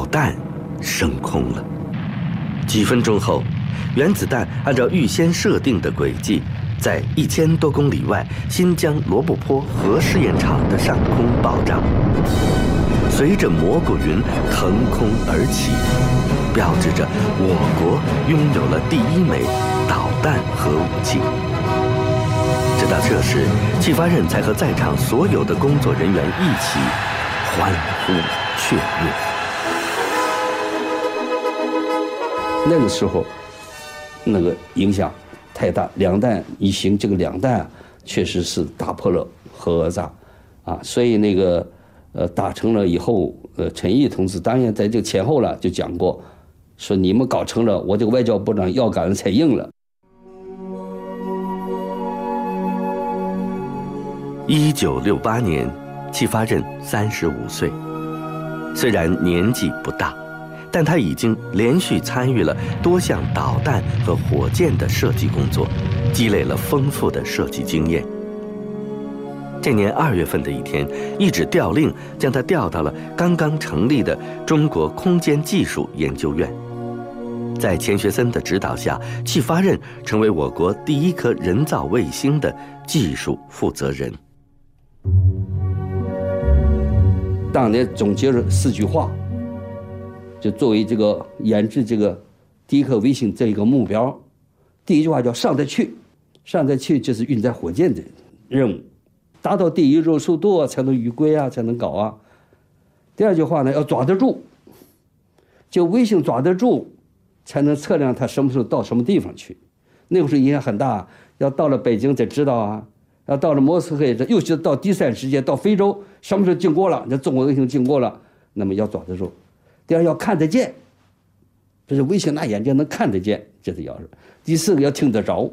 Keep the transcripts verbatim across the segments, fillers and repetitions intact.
弹升空了。几分钟后，原子弹按照预先设定的轨迹，在一千多公里外新疆罗布泊核试验场的上空爆炸，随着蘑菇云腾空而起，标志着我国拥有了第一枚导弹核武器。直到这时，戚发轫才和在场所有的工作人员一起欢呼雀跃。 那个时候，那个影响太大，两弹一星，这个两弹啊，确实是打破了核讹诈，啊，所以那个呃打成了以后，呃陈毅同志当然在这个前后了就讲过，说你们搞成了，我这个外交部长腰杆子踩硬了。 一九六八年，戚发轫三十五岁，虽然年纪不大，但他已经连续参与了多项导弹和火箭的设计工作，积累了丰富的设计经验。这年二月份的一天，一纸调令将他调到了刚刚成立的中国空间技术研究院。在钱学森的指导下，戚发轫成为我国第一颗人造卫星的技术负责人。 当年总结了四句话，就作为这个研制这个第一颗卫星这一个目标。第一句话叫上得去，上得去就是运载火箭的任务，达到第一热速度啊，才能预轨啊，才能搞啊。第二句话呢，要抓得住，就卫星抓得住，才能测量它什么时候到什么地方去。那个时候影响很大，要到了北京才知道啊。要到了莫斯科，尤其是到第三世界，到非洲，什么时候经过了？那中国卫星经过了，那么要抓得住。第二要看得见，这是卫星拿眼睛能看得见，这是要是。第四个要听得着。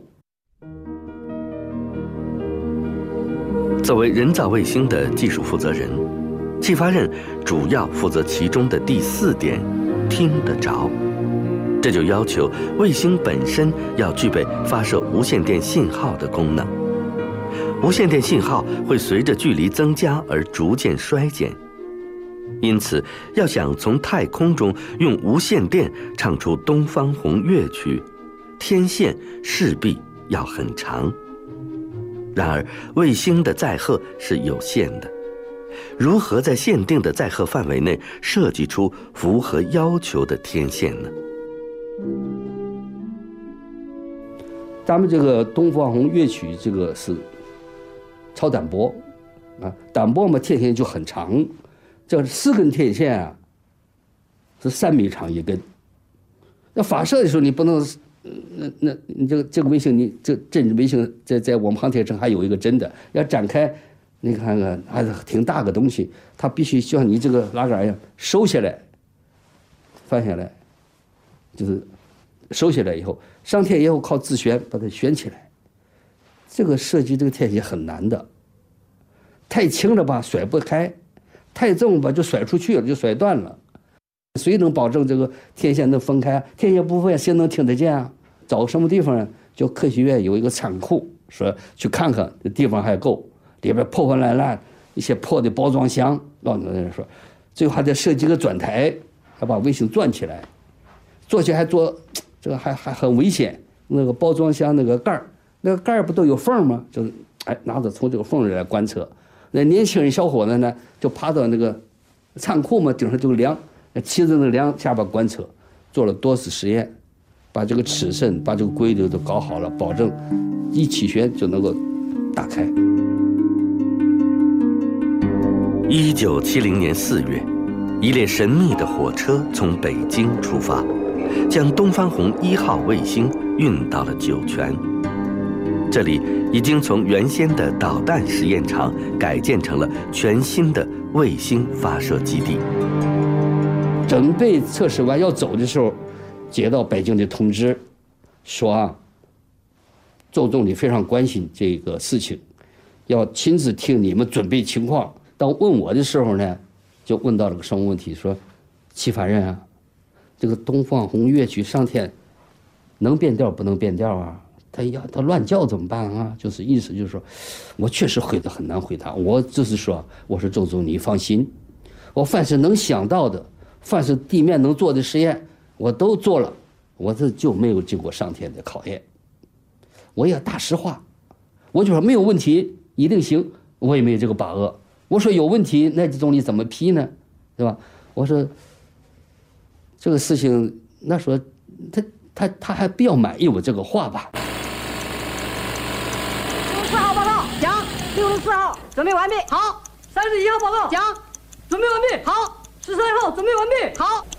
作为人造卫星的技术负责人，戚发轫主要负责其中的第四点，听得着。这就要求卫星本身要具备发射无线电信号的功能。无线电信号会随着距离增加而逐渐衰减，因此要想从太空中用无线电唱出东方红乐曲，天线势必要很长。然而卫星的载荷是有限的，如何在限定的载荷范围内设计出符合要求的天线呢？ 咱们这个东方红乐曲这个是超短波，啊，短波嘛天线就很长，这四根天线啊，是三米长一根。那发射的时候你不能，那那你这个这个卫星你这真卫星在在我们航天城还有一个真的要展开，你看看还是挺大个东西，它必须像你这个拉杆一样收下来，放下来，就是收下来以后上天以后靠自旋把它旋起来。这个设计这个天线很难的，太轻了吧甩不开，太重吧就甩出去了，就甩断了。谁能保证这个天线能分开？天线不分，谁能听得见啊？找什么地方呢？就科学院有一个仓库，说去看看，这地方还够，里边破破烂烂一些破的包装箱，老多人说，最后还得设计个转台，还把卫星转起来，做起来还做这个还还很危险，那个包装箱那个盖儿。那个盖儿不都有缝吗？就是哎，拿着从这个缝里来观测。那年轻人小伙子呢，就爬到那个仓库嘛，顶上就量，骑着那个梁下边观测，做了多次实验，把这个尺寸、把这个规律都搞好了，保证一起旋就能够打开。 一九七零年四月，一列神秘的火车从北京出发，将东方红一号卫星运到了酒泉。这里已经从原先的导弹实验场改建成了全新的卫星发射基地。 准备测试完要走的时候，接到北京的通知，说啊，周总理非常关心这个事情，要亲自听你们准备情况。当问我的时候呢，就问到了个什么问题，说戚发轫啊，这个东方红乐曲上天能变调不能变调啊？他要他乱叫怎么办啊？就是意思就是说，我确实回答很难回答。我就是说，我说周总你放心，我凡是能想到的， 凡是地面能做的实验，我都做了，我这就没有经过上天的考验。我也大实话，我就说没有问题，一定行，我也没有这个把握。我说有问题，那总理怎么批呢？对吧？我说这个事情，那说他他他还比较满意我这个话吧。 六十四号报告，讲。六十四号准备完毕，好。三十一号报告，讲。准备完毕，好。十三号准备完毕，好。